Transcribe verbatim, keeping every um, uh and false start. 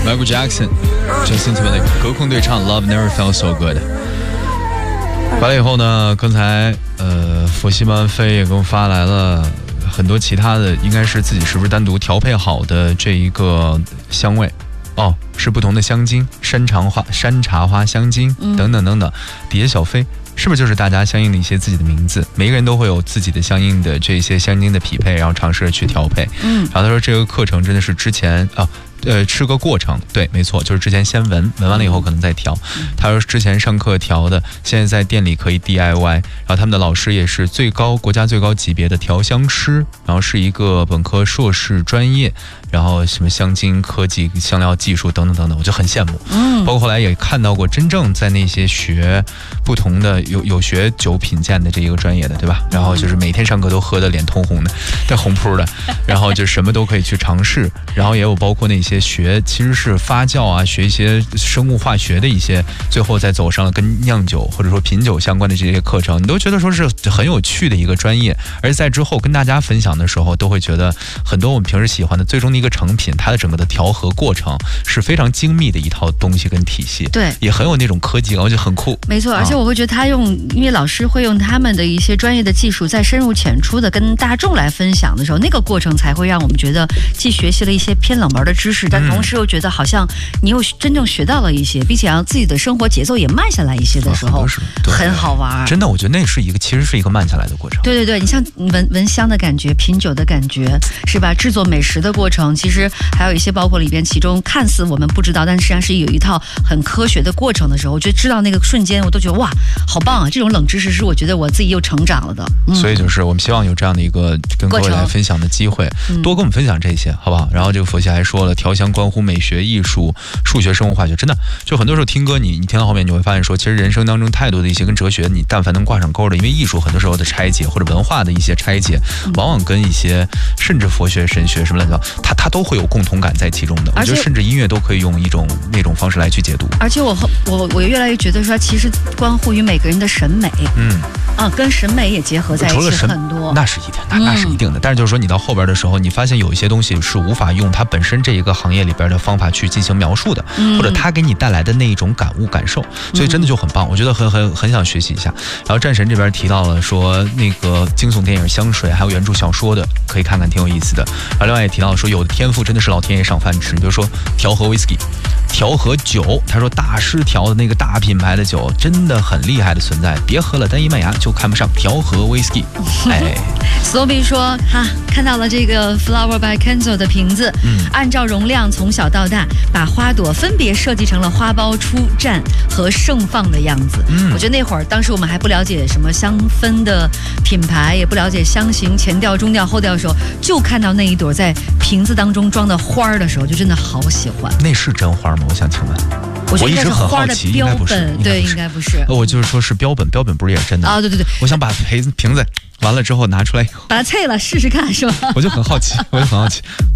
Michael Jackson Justin Timberlake 隔空对唱 Love Never Felt So Good。 完了以后呢，刚才呃佛西曼飞也给我发来了很多其他的，应该是自己是不是单独调配好的这一个香味哦，是不同的香精，山茶花山茶花香精等等等等。底下小飞是不是就是大家相应的一些自己的名字？每个人都会有自己的相应的这些香精的匹配，然后尝试着去调配。嗯，然后他说这个课程真的是之前啊。呃，是个过程，对，没错，就是之前先闻，闻完了以后可能再调。他说之前上课调的，现在在店里可以 D I Y。然后他们的老师也是最高国家最高级别的调香师，然后是一个本科硕士专业，然后什么香精科技、香料技术等等等等，我就很羡慕。嗯，包括后来也看到过真正在那些学不同的有有学酒品鉴的这一个专业的，对吧？然后就是每天上课都喝得脸通红的，带红扑的，然后就什么都可以去尝试。然后也有包括那些学其实是发酵啊，学一些生物化学的一些，最后再走上了跟酿酒或者说品酒相关的这些课程，你都觉得说是很有趣的一个专业。而在之后跟大家分享的时候，都会觉得很多我们平时喜欢的最终的一个成品，它的整个的调和过程是非常精密的一套东西跟体系， 对， 也很有那种科技感，我觉得很酷。 没错，而且我会觉得他用，因为老师会用他们的一些专业的技术，在深入浅出的跟大众来分享的时候，那个过程才会让我们觉得既学习了一些偏冷门的知识，但同时又觉得好像你又真正学到了一些，并且让自己的生活节奏也慢下来一些的时候，很好玩。 真的，我觉得那是一个其实是一个慢下来的过程。 对对对，你像闻闻香的感觉，品酒的感觉，是吧？制作美食的过程，其实还有一些包括里边其中看似我们不知道，但实际上是有一套很科学的过程的时候，我觉得知道那个瞬间，我都觉得哇，好棒啊！这种冷知识是我觉得我自己又成长了的。嗯、所以就是我们希望有这样的一个跟各位来分享的机会，多跟我们分享这些，好不好？然后这个佛系还说了，调香关乎美学、艺术、数学、生物、化学，真的就很多时候听歌你，你听到后面你会发现说，其实人生当中太多的一些跟哲学，你但凡能挂上钩的，因为艺术很多时候的拆解或者文化的一些拆解，往往跟一些甚至佛学、神学什么乱七八糟，它它都会有共同感在其中的。我觉得甚至音乐都可以用一种那种方式来去解读。 而且我我我越来越觉得说，其实关乎于每个人的审美，嗯啊，跟审美也结合在一起很多。 那是一定，那那是一定的。嗯、但是就是说，你到后边的时候，你发现有一些东西是无法用它本身这一个行业里边的方法去进行描述的，嗯、或者它给你带来的那一种感悟感受，所以真的就很棒。我觉得很很很想学习一下。然后战神这边提到了说，那个惊悚电影《香水》还有原著小说的，可以看看，挺有意思的。然后另外也提到说，有的天赋真的是老天爷赏饭吃。比如说调和 whisky。调和酒，他说大师调的那个大品牌的酒真的很厉害的存在，别喝了单一麦芽就看不上调和 whisky。 哎， 索比说哈，看到了这个 Flower by Kenzo 的瓶子，嗯，按照容量从小到大把花朵分别设计成了花苞出绽和盛放的样子。嗯，我觉得那会儿当时我们还不了解什么香氛的品牌，也不了解香型前调中调后调的时候，就看到那一朵在瓶子当中装的花的时候，就真的好喜欢。 那是真花吗？我想请问， 我, 我一直很好奇，应该不是， 对，应该不是。 我就是说是标本，标本不是也是真的啊？对对对， 我想把瓶瓶子完了之后拿出来， 把它碎了试试看，是吧？ 我就很好奇，我就很好奇。